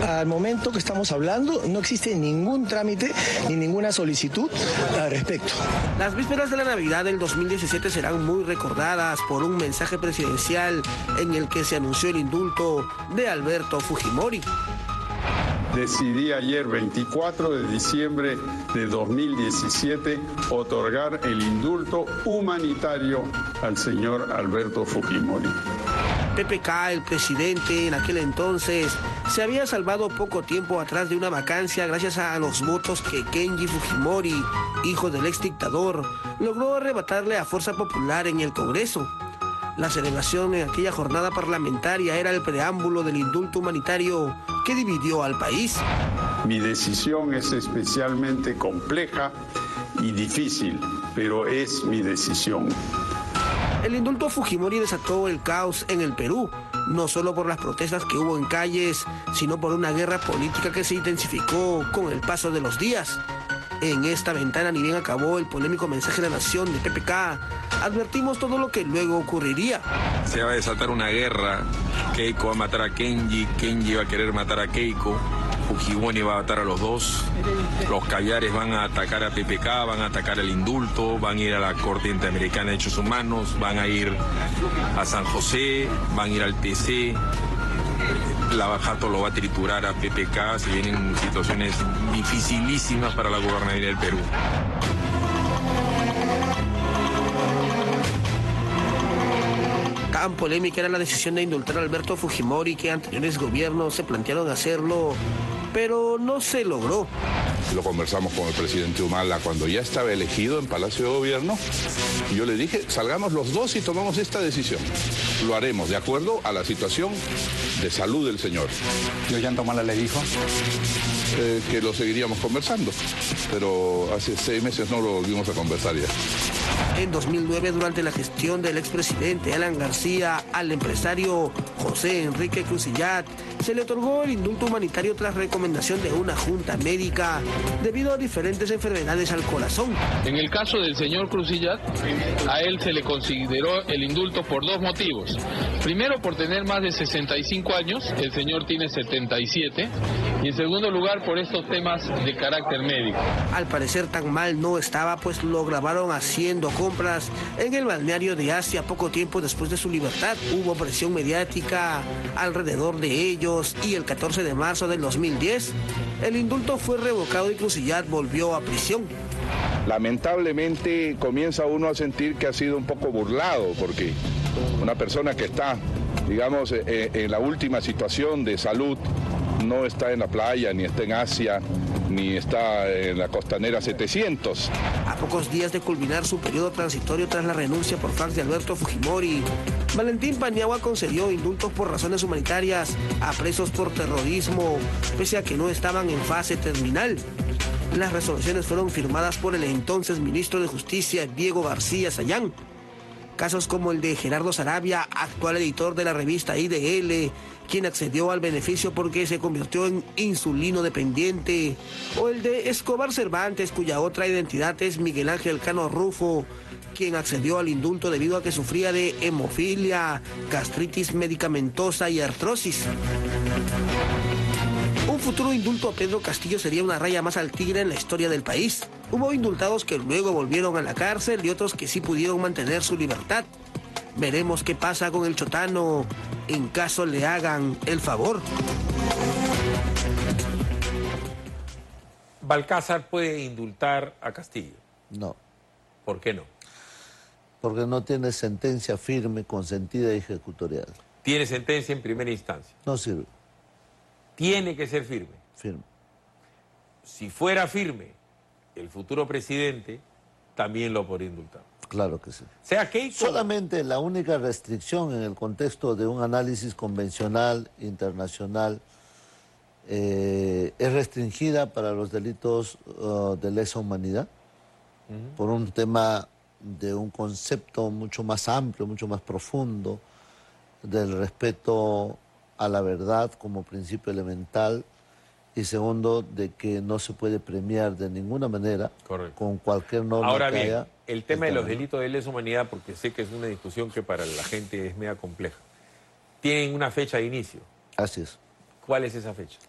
Al momento que estamos hablando, no existe ningún trámite ni ninguna solicitud al respecto. Las vísperas de la Navidad del 2017 serán muy recordadas por un mensaje presidencial en el que se anunció el indulto de Alberto Fujimori. Decidí ayer, 24 de diciembre de 2017, otorgar el indulto humanitario al señor Alberto Fujimori. PPK, el presidente en aquel entonces, se había salvado poco tiempo atrás de una vacancia gracias a los votos que Kenji Fujimori, hijo del ex dictador, logró arrebatarle a Fuerza Popular en el Congreso. La celebración en aquella jornada parlamentaria era el preámbulo del indulto humanitario que dividió al país. Mi decisión es especialmente compleja y difícil, pero es mi decisión. El indulto a Fujimori desató el caos en el Perú, no solo por las protestas que hubo en calles, sino por una guerra política que se intensificó con el paso de los días. En esta ventana, ni bien acabó el polémico mensaje de la nación de PPK, advertimos todo lo que luego ocurriría. Se va a desatar una guerra, Keiko va a matar a Kenji, Kenji va a querer matar a Keiko, Fujimori va a matar a los dos, los caviares van a atacar a PPK, van a atacar el indulto, van a ir a la Corte Interamericana de Derechos Humanos, van a ir a San José, van a ir al TC. La Jato lo va a triturar a PPK, se vienen situaciones dificilísimas para la gobernabilidad del Perú. Tan polémica era la decisión de indultar a Alberto Fujimori que anteriores gobiernos se plantearon hacerlo, pero no se logró. Lo conversamos con el presidente Humala cuando ya estaba elegido en Palacio de Gobierno. Y yo le dije, salgamos los dos y tomamos esta decisión. Lo haremos de acuerdo a la situación de salud del señor. ¿Y Ollanta Humala le dijo? Que lo seguiríamos conversando, pero hace 6 meses no lo volvimos a conversar ya. En 2009, durante la gestión del expresidente Alan García, al empresario José Enrique Cruzillat se le otorgó el indulto humanitario tras recomendación de una junta médica debido a diferentes enfermedades al corazón. En el caso del señor Cruzillat, a él se le consideró el indulto por 2 motivos. Primero, por tener más de 65 años, el señor tiene 77, y en segundo lugar, por estos temas de carácter médico. Al parecer tan mal no estaba, pues lo grabaron haciendo compras en el balneario de Asia poco tiempo después de su libertad. Hubo presión mediática alrededor de ellos y el 14 de marzo del 2010 el indulto fue revocado y Cruzillat volvió a prisión. Lamentablemente comienza uno a sentir que ha sido un poco burlado, porque una persona que está, digamos, en la última situación de salud, no está en la playa, ni está en Asia, ni está en la costanera 700. A pocos días de culminar su periodo transitorio tras la renuncia por parte de Alberto Fujimori, Valentín Paniagua concedió indultos por razones humanitarias a presos por terrorismo, pese a que no estaban en fase terminal. Las resoluciones fueron firmadas por el entonces ministro de Justicia, Diego García Sayán. Casos como el de Gerardo Sarabia, actual editor de la revista IDL, quien accedió al beneficio porque se convirtió en insulino dependiente, o el de Escobar Cervantes, cuya otra identidad es Miguel Ángel Cano Rufo, quien accedió al indulto debido a que sufría de hemofilia, gastritis medicamentosa y artrosis. Un futuro indulto a Pedro Castillo sería una raya más al tigre en la historia del país. Hubo indultados que luego volvieron a la cárcel y otros que sí pudieron mantener su libertad. Veremos qué pasa con el chotano en caso le hagan el favor. ¿Balcázar puede indultar a Castillo? No. ¿Por qué no? Porque no tiene sentencia firme, consentida y ejecutorial. Tiene sentencia en primera instancia. No sirve. Tiene que ser firme. Firme. Si fuera firme, el futuro presidente también lo podría indultar. Claro que sí. O sea, Keiko... Solamente la única restricción en el contexto de un análisis convencional, internacional, es restringida para los delitos de lesa humanidad, por un tema de un concepto mucho más amplio, mucho más profundo, del respeto a la verdad como principio elemental, y segundo, de que no se puede premiar de ninguna manera. Correcto. Con cualquier norma Ahora que bien, haya. el tema de los delitos de lesa humanidad, porque sé que es una discusión que para la gente es media compleja, tienen una fecha de inicio. Así es. ¿Cuál es esa fecha?